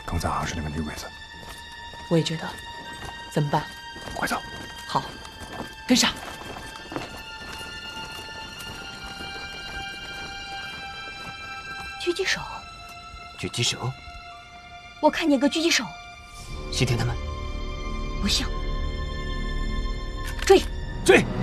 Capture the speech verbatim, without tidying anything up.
刚才好像是那个女鬼子。 我也觉得，怎么办？ 快走！ 好，跟上。 狙击手， 狙击手， 我看见个狙击手。 西天他们， 不像。追！ 追！